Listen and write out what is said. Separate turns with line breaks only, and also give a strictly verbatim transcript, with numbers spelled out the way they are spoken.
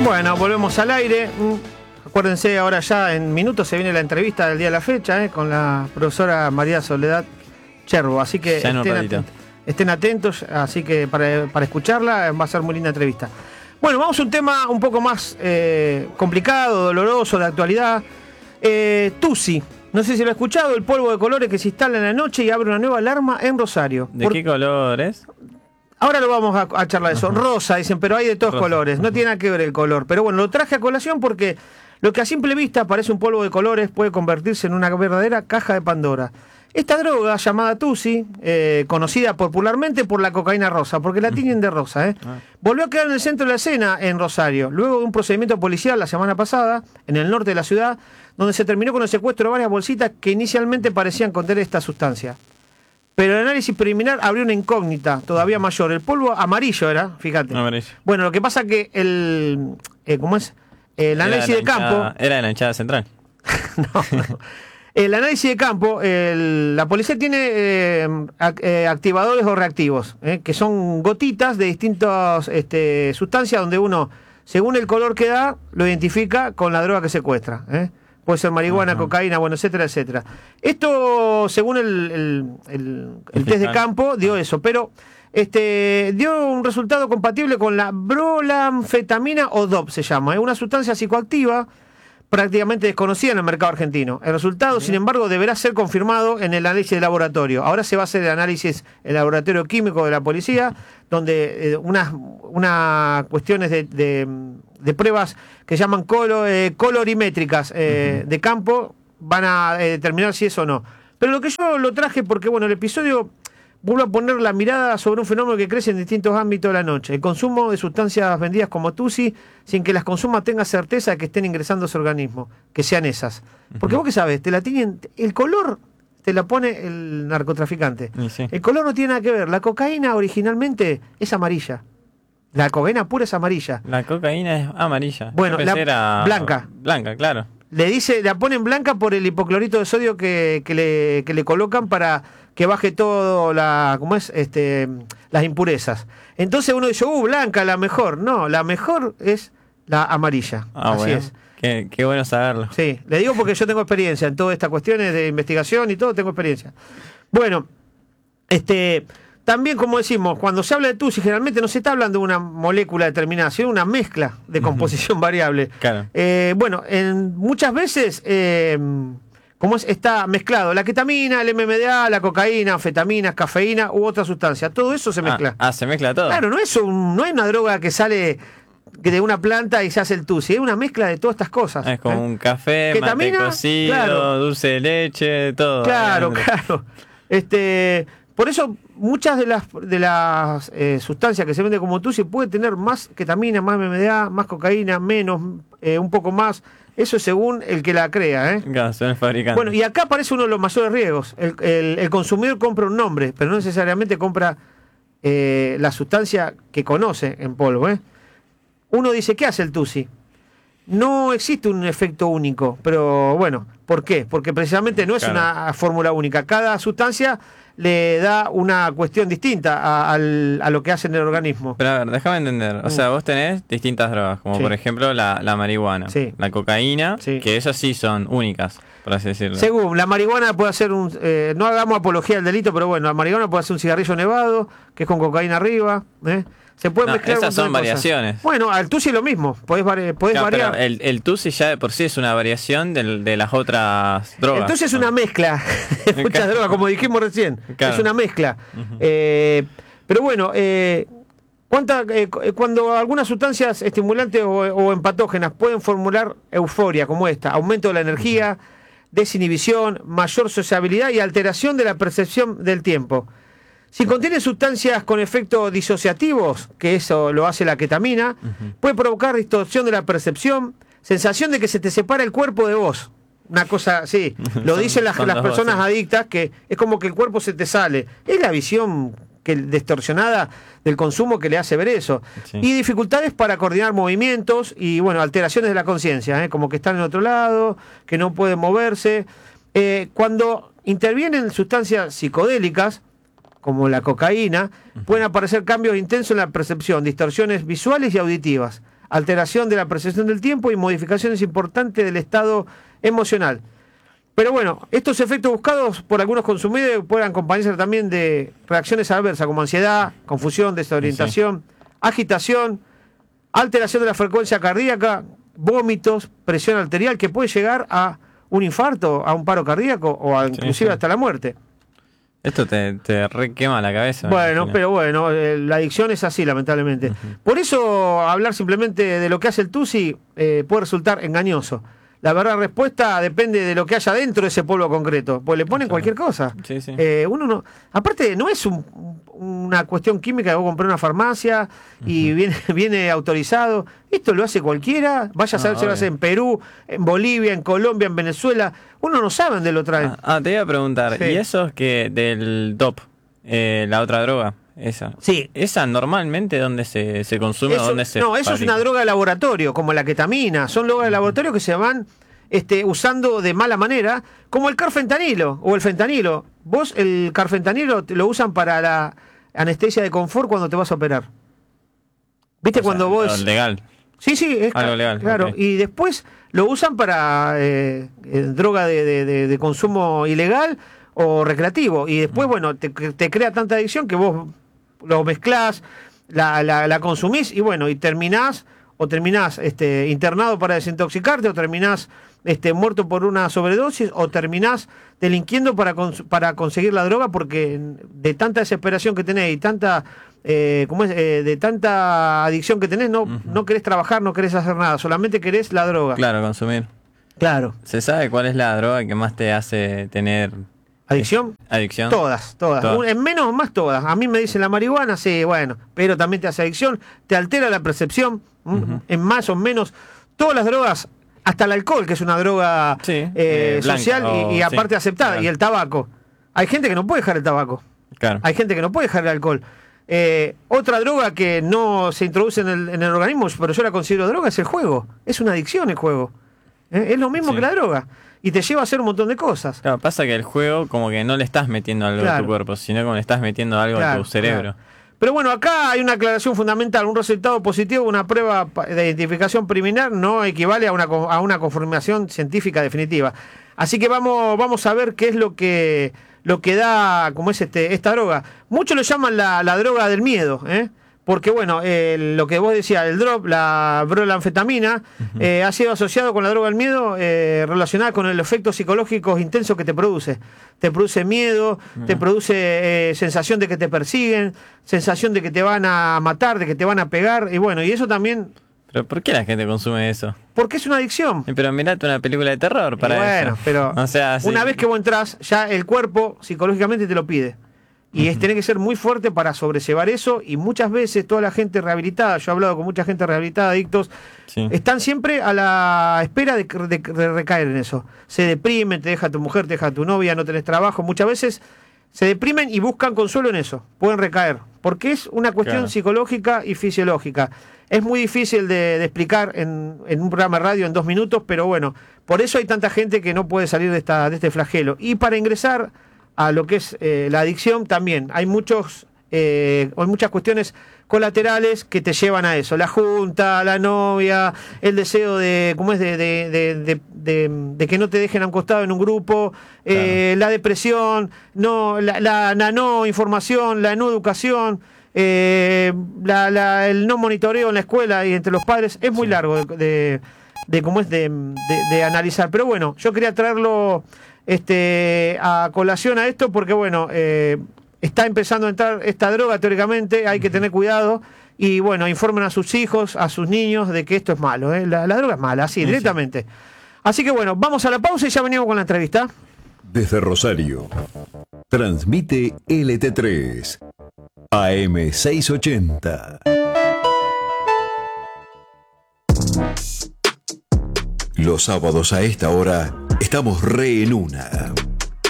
Bueno, volvemos al aire. Acuérdense, ahora ya en minutos se viene la entrevista del día de la fecha, ¿eh? Con la profesora María Soledad Cherbo. Así que estén, atent estén atentos, así que para, para escucharla va a ser muy linda entrevista. Bueno, vamos a un tema un poco más eh, complicado, doloroso, de actualidad. Eh, Tusi. No sé si lo ha escuchado, el polvo de colores que se instala en la noche y abre una nueva alarma en Rosario.
¿De
Por...
qué color es?
Ahora lo vamos a, a charlar de eso.
Ajá.
Rosa, dicen, pero hay de todos
Rosa.
colores. No tiene nada que ver el color. Pero bueno, lo traje a colación porque lo que a simple vista parece un polvo de colores puede convertirse en una verdadera caja de Pandora. Esta droga, llamada Tusi, eh, conocida popularmente por la cocaína rosa, porque la tiñen de rosa, ¿eh?
Ah.
volvió a quedar en el centro de la escena en Rosario, luego de un procedimiento policial la semana pasada, en el norte de la ciudad, donde se terminó con el secuestro de varias bolsitas que inicialmente parecían contener esta sustancia. Pero el análisis preliminar abrió una incógnita todavía mayor. El polvo amarillo era, fíjate.
Amarillo.
Bueno, lo que pasa que el... Eh, ¿Cómo es? El análisis de,
de
campo...
hinchada, era de la hinchada central.
no, no. El análisis de campo, el, la policía tiene eh, ac, eh, activadores o reactivos, eh, que son gotitas de distintas este, sustancias donde uno, según el color que da, lo identifica con la droga que secuestra. Eh. Puede ser marihuana, uh-huh. cocaína, bueno, etcétera, etcétera. Esto, según el, el, el, el test de campo, dio eso, pero este dio un resultado compatible con la brolanfetamina o D O P, se llama. Es una sustancia psicoactiva prácticamente desconocida en el mercado argentino. El resultado, sí. sin embargo, deberá ser confirmado en el análisis de laboratorio. Ahora se va a hacer el análisis en el laboratorio químico de la policía, donde eh, unas, unas cuestiones de, de, de pruebas que llaman colo, eh, colorimétricas eh, uh-huh. de campo van a eh, determinar si es o no. Pero lo que yo lo traje porque, bueno, el episodio vuelve a poner la mirada sobre un fenómeno que crece en distintos ámbitos de la noche. El consumo de sustancias vendidas como Tusi, sin que las consuma tenga certeza de que estén ingresando a su organismo, que sean esas. Porque uh-huh. vos qué sabes, te la tienen, el color te la pone el narcotraficante.
Sí.
El color no tiene nada que ver. La cocaína originalmente es amarilla. La cocaína pura es amarilla.
La cocaína es amarilla.
Bueno, la
era
blanca.
Blanca, claro.
Le dice, la ponen blanca por el hipoclorito de sodio que, que, le, que le colocan para que baje todo la, ¿cómo es? Este, las impurezas. Entonces uno dice, uh, blanca, la mejor. No, la mejor es la amarilla.
Ah,
Así
bueno.
es.
Qué, qué bueno saberlo.
Sí, le digo porque yo tengo experiencia en todas estas cuestiones de investigación y todo, tengo experiencia. Bueno, este... También, como decimos, cuando se habla de Tusi, generalmente no se está hablando de una molécula determinada, sino de una mezcla de composición uh-huh. variable.
Claro.
Eh, bueno, en, muchas veces, eh, como es, está mezclado la ketamina, el M M D A, la cocaína, anfetaminas, cafeína u otra sustancia. Todo eso se mezcla.
Ah, ah se mezcla todo.
Claro, no es, un, no es una droga que sale de una planta y se hace el Tusi, es una mezcla de todas estas cosas.
Es como
¿eh?
un café,
ketamina,
mate cocido,
claro.
dulce de leche, todo.
Claro, claro. Este... Por eso muchas de las de las eh, sustancias que se venden como Tusi pueden tener más ketamina, más M M D A, más cocaína, menos, eh, un poco más. Eso es según el que la crea, ¿eh?
Claro, son el fabricante.
Bueno, y acá aparece uno de los mayores riesgos. El, el, el consumidor compra un nombre, pero no necesariamente compra eh, la sustancia que conoce en polvo, ¿eh? Uno dice, ¿qué hace el Tusi? No existe un efecto único, pero bueno, ¿por qué? Porque precisamente no es claro. una fórmula única. Cada sustancia le da una cuestión distinta a, a, a lo que hace en el organismo.
Pero a ver, déjame entender. O sea, vos tenés distintas drogas, como sí. por ejemplo la, la marihuana,
sí.
la cocaína,
sí.
que esas sí son únicas, por así decirlo.
Según, la marihuana puede hacer un... Eh, no hagamos apología del delito, pero bueno, la marihuana puede hacer un cigarrillo nevado, que es con cocaína arriba, ¿eh? Se puede
no,
mezclar
esas son variaciones.
Cosas. Bueno, al Tusi es lo mismo, podés, vari podés
claro,
variar.
Pero el, el Tusi ya de por sí es una variación de, de las otras drogas.
Entonces es una mezcla de muchas drogas, como dijimos recién. Claro. Es una mezcla. Uh-huh. eh, pero bueno, eh, ¿cuánta, eh, cuando algunas sustancias estimulantes o, o empatógenas pueden formular euforia como esta, aumento de la energía, uh-huh. desinhibición, mayor sociabilidad y alteración de la percepción del tiempo. Si contiene sustancias con efectos disociativos, que eso lo hace la ketamina, uh-huh. puede provocar distorsión de la percepción, sensación de que se te separa el cuerpo de vos. Una cosa, sí, lo son, dicen las, las personas dos, sí. adictas, que es como que el cuerpo se te sale. Es la visión que distorsionada del consumo que le hace ver eso. Sí. Y dificultades para coordinar movimientos y, bueno, alteraciones de la conciencia, ¿eh? Como que están en otro lado, que no pueden moverse. Eh, cuando intervienen sustancias psicodélicas, como la cocaína, uh-huh. pueden aparecer cambios intensos en la percepción, distorsiones visuales y auditivas, alteración de la percepción del tiempo y modificaciones importantes del estado emocional. Pero bueno, estos efectos buscados por algunos consumidores pueden acompañarse también de reacciones adversas como ansiedad, confusión, desorientación, sí. agitación, alteración de la frecuencia cardíaca, vómitos, presión arterial, que puede llegar a un infarto, a un paro cardíaco o a, inclusive sí, sí. hasta la muerte.
Esto te, te requema la cabeza.
Bueno, pero bueno, eh, la adicción es así, lamentablemente. Uh-huh. Por eso hablar simplemente de lo que hace el TUSI eh, puede resultar engañoso. La verdad respuesta depende de lo que haya dentro de ese polvo concreto. Pues le ponen claro. cualquier cosa.
Sí, sí.
Eh, uno no, aparte, no es un, una cuestión química que vos comprás en una farmacia y uh-huh. viene, viene autorizado. Esto lo hace cualquiera. Vaya a saber no, si lo hace en Perú, en Bolivia, en Colombia, en Venezuela. Uno no sabe dónde lo traen.
Ah, te iba a preguntar, sí. ¿y eso es que del D O P, eh, la otra droga? Esa.
Sí.
¿Esa normalmente dónde se, se consume
eso,
o dónde se
No, eso fabrica? Es una droga de laboratorio, como la ketamina. Son drogas de laboratorio que se van este, usando de mala manera, como el carfentanilo o el fentanilo. Vos el carfentanilo lo usan para la anestesia de confort cuando te vas a operar. ¿Viste o cuando sea, vos...
legal.
Sí, sí, es
algo legal.
Claro,
okay.
Y después lo usan para eh, eh, droga de, de, de, de consumo ilegal o recreativo. Y después, bueno, te, te crea tanta adicción que vos lo mezclás, la, la, la consumís y bueno, y terminás o terminás este, internado para desintoxicarte o terminás este, muerto por una sobredosis o terminás delinquiendo para, cons- para conseguir la droga porque de tanta desesperación que tenés y tanta eh, ¿cómo es? Eh, de tanta adicción que tenés no, uh-huh. no querés trabajar, no querés hacer nada, solamente querés la droga.
Claro, consumir.
Claro.
¿Se sabe cuál es la droga que más te hace tener...
¿Adicción?
Adicción.
Todas, todas. todas. En menos o más todas. A mí me dicen la marihuana, sí, bueno, pero también te hace adicción, te altera la percepción, uh-huh. en más o menos. Todas las drogas, hasta el alcohol, que es una droga
sí,
eh,
eh, blanca,
social y, y aparte sí, aceptada, claro. Y el tabaco. Hay gente que no puede dejar el tabaco.
Claro.
Hay gente que no puede dejar el alcohol. Eh, otra droga que no se introduce en el, en el organismo, pero yo la considero droga, es el juego. Es una adicción el juego. ¿Eh? Es lo mismo sí. que la droga. Y te lleva a hacer un montón de cosas.
Claro, pasa que el juego como que no le estás metiendo algo claro. a tu cuerpo, sino como le estás metiendo algo claro, a tu cerebro.
Claro. Pero bueno, acá hay una aclaración fundamental. Un resultado positivo, una prueba de identificación preliminar no equivale a una, a una confirmación científica definitiva. Así que vamos, vamos a ver qué es lo que, lo que da, como es este, esta droga. Muchos lo llaman la, la droga del miedo, ¿eh? Porque bueno, eh, lo que vos decías, el drop, la brolanfetamina, uh-huh. eh, ha sido asociado con la droga del miedo eh, relacionada con el efecto psicológico intenso que te produce. Te produce miedo, uh-huh. te produce eh, sensación de que te persiguen, sensación de que te van a matar, de que te van a pegar, y bueno, y eso también...
¿Pero por qué la gente consume eso?
Porque es una adicción.
Pero mirate una película de terror para
y bueno,
eso.
pero
o sea, sí.
una vez que vos entrás, ya el cuerpo psicológicamente te lo pide. Y es tener que ser muy fuerte para sobrellevar eso. Y muchas veces toda la gente rehabilitada, yo he hablado con mucha gente rehabilitada, adictos, sí. están siempre a la espera de, de, de recaer en eso. Se deprimen, te deja tu mujer, te deja tu novia, no tenés trabajo. Muchas veces se deprimen y buscan consuelo en eso. Pueden recaer. Porque es una cuestión claro. psicológica y fisiológica. Es muy difícil de, de explicar en, en un programa de radio en dos minutos, pero bueno, por eso hay tanta gente que no puede salir de, esta, de este flagelo. Y para ingresar a lo que es eh, la adicción también hay muchos eh, hay muchas cuestiones colaterales que te llevan a eso, la junta, la novia, el deseo de cómo es de, de, de, de, de, de que no te dejen a un costado en un grupo, eh, claro. la depresión, no la, la, la no información, la no educación, eh, la, la, el no monitoreo en la escuela y entre los padres. Es muy sí. largo de, de, de cómo es de, de, de analizar, pero bueno, yo quería traerlo Este, a colación a esto porque bueno, eh, está empezando a entrar esta droga teóricamente, hay que tener cuidado y bueno, informen a sus hijos, a sus niños de que esto es malo, ¿eh? la, la droga es mala, así, sí, directamente. Sí. Así que bueno, vamos a la pausa y ya venimos con la entrevista.
Desde Rosario, transmite L T tres, A M seiscientos ochenta. Los sábados a esta hora estamos re en una.